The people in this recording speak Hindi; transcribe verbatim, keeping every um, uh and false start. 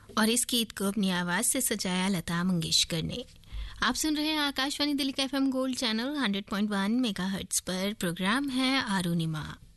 और इस गीत को अपनी आवाज से सजाया लता मंगेशकर ने। आप सुन रहे हैं आकाशवाणी दिल्ली का FM gold channel hundred point one megahertz पर। प्रोग्राम है अरुणिमा।